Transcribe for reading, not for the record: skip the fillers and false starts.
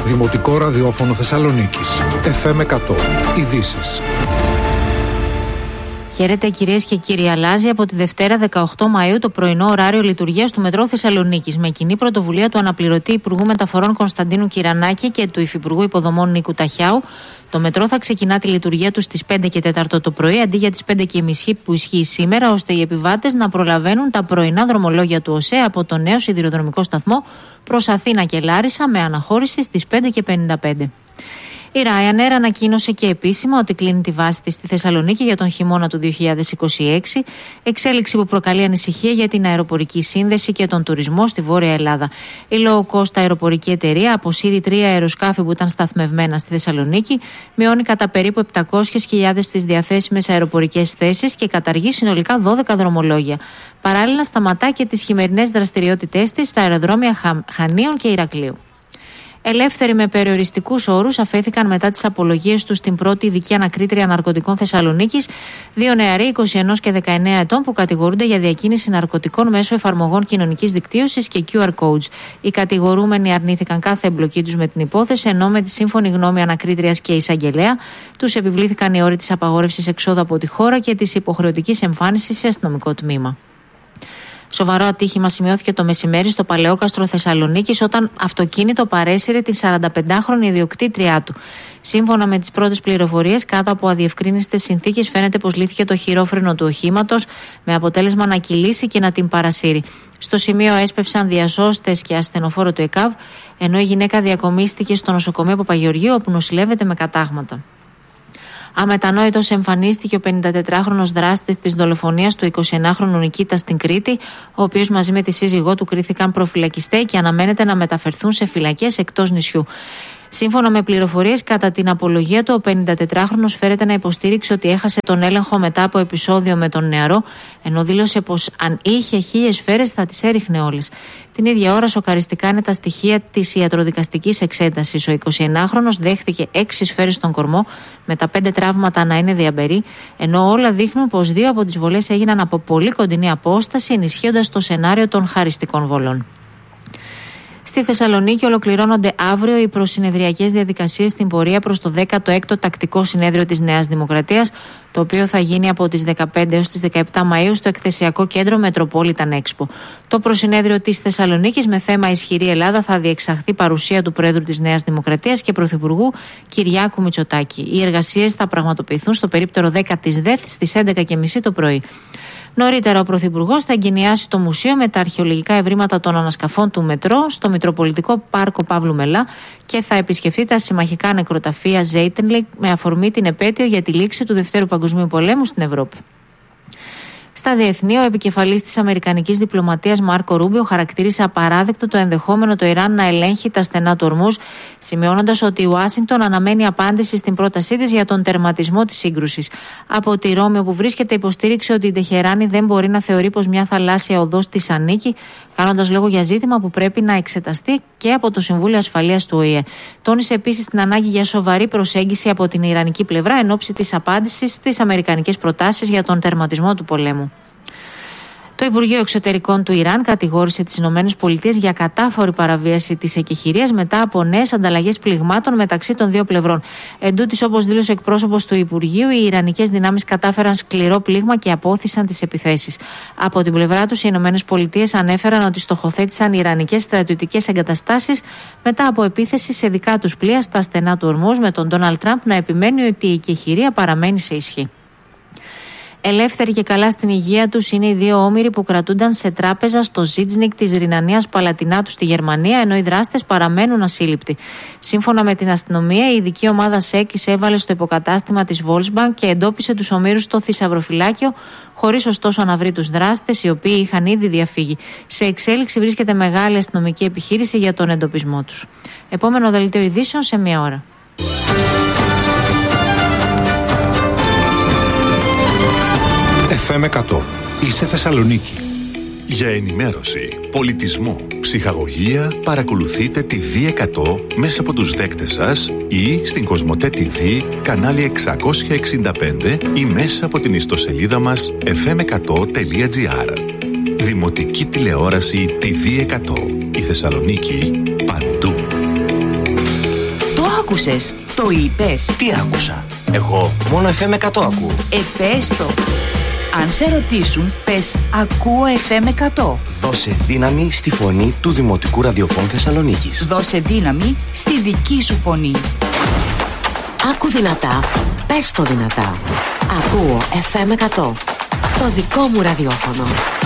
Δημοτικό ραδιόφωνο Θεσσαλονίκης. FM 100. Ειδήσεις. Χαίρετε κυρίες και κύριοι. Αλλάζει από τη Δευτέρα 18 Μαΐου το πρωινό ωράριο λειτουργίας του Μετρό Θεσσαλονίκης με κοινή πρωτοβουλία του αναπληρωτή Υπουργού Μεταφορών Κωνσταντίνου Κυρανάκη και του Υφυπουργού Υποδομών Νίκου Ταχιάου. Το μετρό θα ξεκινά τη λειτουργία του στις 5 και 4 το πρωί αντί για τις 5:30 που ισχύει σήμερα, ώστε οι επιβάτες να προλαβαίνουν τα πρωινά δρομολόγια του ΟΣΕ από το νέο σιδηροδρομικό σταθμό προς Αθήνα και Λάρισα με αναχώρηση στις 5:55. Η Ryanair ανακοίνωσε και επίσημα ότι κλείνει τη βάση της στη Θεσσαλονίκη για τον χειμώνα του 2026, εξέλιξη που προκαλεί ανησυχία για την αεροπορική σύνδεση και τον τουρισμό στη Βόρεια Ελλάδα. Η low cost αεροπορική εταιρεία αποσύρει 3 αεροσκάφη που ήταν σταθμευμένα στη Θεσσαλονίκη, μειώνει κατά περίπου 700.000 τις διαθέσιμες αεροπορικές θέσεις και καταργεί συνολικά 12 δρομολόγια. Παράλληλα, σταματά και τις χειμερινές δραστηριότητές της στα αεροδρόμια Χανίων και Ηρακλείου. Ελεύθεροι με περιοριστικούς όρους αφέθηκαν μετά τις απολογίες τους στην πρώτη ειδική ανακρίτρια ναρκωτικών Θεσσαλονίκης, 2 νεαροί 21 και 19 ετών που κατηγορούνται για διακίνηση ναρκωτικών μέσω εφαρμογών κοινωνικής δικτύωσης και QR codes. Οι κατηγορούμενοι αρνήθηκαν κάθε εμπλοκή τους με την υπόθεση, ενώ με τη σύμφωνη γνώμη ανακρίτριας και εισαγγελέα τους επιβλήθηκαν οι όροι της απαγόρευσης εξόδου από τη χώρα και της υποχρεωτικής εμφάνισης σε αστυνομικό τμήμα. Σοβαρό ατύχημα σημειώθηκε το μεσημέρι στο Παλαιόκαστρο Θεσσαλονίκης όταν αυτοκίνητο παρέσυρε τη 45χρονη ιδιοκτήτριά του. Σύμφωνα με τις πρώτες πληροφορίες, κάτω από αδιευκρίνιστες συνθήκες φαίνεται πως λύθηκε το χειρόφρενο του οχήματος με αποτέλεσμα να κυλήσει και να την παρασύρει. Στο σημείο έσπευσαν διασώστες και ασθενοφόρο του ΕΚΑΒ, ενώ η γυναίκα διακομίστηκε στο νοσοκομείο Παπαγεωργίου όπου νοσηλεύεται με κατάγματα. Αμετανόητος εμφανίστηκε ο 54χρονος δράστης της δολοφονίας του 21χρονου Νικήτα στην Κρήτη, ο οποίος μαζί με τη σύζυγό του κρίθηκαν προφυλακιστέ και αναμένεται να μεταφερθούν σε φυλακές εκτός νησιού. Σύμφωνα με πληροφορίες, κατά την απολογία του, ο 54χρονος φέρεται να υποστήριξε ότι έχασε τον έλεγχο μετά από επεισόδιο με τον νεαρό, ενώ δήλωσε πως αν είχε 1000 σφαίρες θα τις έριχνε όλες. Την ίδια ώρα, σοκαριστικά είναι τα στοιχεία της ιατροδικαστικής εξέτασης. Ο 21χρονος δέχθηκε 6 σφαίρες στον κορμό, με τα 5 τραύματα να είναι διαμπερή, ενώ όλα δείχνουν πως 2 από τις βολές έγιναν από πολύ κοντινή απόσταση, ενισχύοντας το σενάριο των χαριστικών βολών. Στη Θεσσαλονίκη ολοκληρώνονται αύριο οι προσυνεδριακές διαδικασίες στην πορεία προς το 16ο τακτικό συνέδριο της Νέας Δημοκρατίας, το οποίο θα γίνει από τις 15 έως τις 17 Μαΐου στο εκθεσιακό κέντρο Metropolitan Expo. Το προσυνέδριο της Θεσσαλονίκης με θέμα Ισχυρή Ελλάδα θα διεξαχθεί παρουσία του Πρόεδρου της Νέας Δημοκρατίας και Πρωθυπουργού Κυριάκου Μητσοτάκη. Οι εργασίες θα πραγματοποιηθούν στο περίπτερο 10 της ΔΕΘ στις 11:30 το πρωί. Νωρίτερα, ο Πρωθυπουργός θα εγκαινιάσει το μουσείο με τα αρχαιολογικά ευρήματα των ανασκαφών του μετρό στο Μητροπολιτικό Πάρκο Παύλου Μελά και θα επισκεφτεί τα συμμαχικά νεκροταφεία Ζέιτενλικ με αφορμή την επέτειο για τη λήξη του Δευτέρου Παγκοσμίου Πολέμου στην Ευρώπη. Στα διεθνή, ο επικεφαλής της Αμερικανικής διπλωματίας Μάρκο Ρούμπιο χαρακτήρισε απαράδεκτο το ενδεχόμενο το Ιράν να ελέγχει τα στενά του Ορμούζ, σημειώνοντας ότι η Ουάσιγκτον αναμένει απάντηση στην πρότασή της για τον τερματισμό της σύγκρουσης. Από τη Ρώμη, όπου βρίσκεται, υποστήριξε ότι η Τεχεράνη δεν μπορεί να θεωρεί πως μια θαλάσσια οδός της ανήκει, κάνοντας λόγο για ζήτημα που πρέπει να εξεταστεί και από το Συμβούλιο Ασφαλείας του ΟΗΕ. Τόνισε επίσης την ανάγκη για σοβαρή προσέγγιση από την ιρανική πλευρά εν ώψη της απάντησης στις αμερικανικές προτάσεις για τον τερματισμό του πολέμου. Το Υπουργείο Εξωτερικών του Ιράν κατηγόρησε τις ΗΠΑ για κατάφορη παραβίαση της εκεχηρίας μετά από νέες ανταλλαγές πληγμάτων μεταξύ των δύο πλευρών. Εντούτοις, όπως δήλωσε εκπρόσωπος του Υπουργείου, οι ιρανικές δυνάμεις κατάφεραν σκληρό πλήγμα και απόθυσαν τις επιθέσεις. Από την πλευρά τους, οι ΗΠΑ ανέφεραν ότι στοχοθέτησαν ιρανικές στρατιωτικές εγκαταστάσεις μετά από επίθεση σε δικά τους πλοία στα στενά του Ορμούζ, με τον Ντόναλντ Τραμπ να επιμένει ότι η εκεχηρία παραμένει σε ισχύ. Ελεύθεροι και καλά στην υγεία τους είναι οι 2 όμηροι που κρατούνταν σε τράπεζα στο Ζίτζνικ της Ρινανίας Παλατινάτου στη Γερμανία, ενώ οι δράστες παραμένουν ασύλληπτοι. Σύμφωνα με την αστυνομία, η ειδική ομάδα ΣΕΚ εισέβαλε στο υποκατάστημα της Volksbank και εντόπισε τους ομήρους στο θησαυροφυλάκιο, χωρίς ωστόσο να βρει τους δράστες, οι οποίοι είχαν ήδη διαφύγει. Σε εξέλιξη βρίσκεται μεγάλη αστυνομική επιχείρηση για τον εντοπισμό τους. Επόμενο δελτίο ειδήσεων σε 1 ώρα. FM 100. Είσαι Θεσσαλονίκη. Για ενημέρωση, πολιτισμό, ψυχαγωγία, παρακολουθείτε τη V100 μέσα από τους δέκτες σας ή στην Κοσμοτέ TV, κανάλι 665 ή μέσα από την ιστοσελίδα μας fm100.gr. Δημοτική τηλεόραση TV 100. Η Θεσσαλονίκη παντού. άκουσες, το είπες. Τι άκουσα? Εγώ μόνο FM 100 ακούω. Πες το. Αν σε ρωτήσουν, πες ακούω FM 100. Δώσε δύναμη στη φωνή του Δημοτικού Ραδιοφώνου Θεσσαλονίκης. Δώσε δύναμη στη δική σου φωνή. Άκου δυνατά, πες το δυνατά. Ακούω FM 100. Το δικό μου ραδιόφωνο.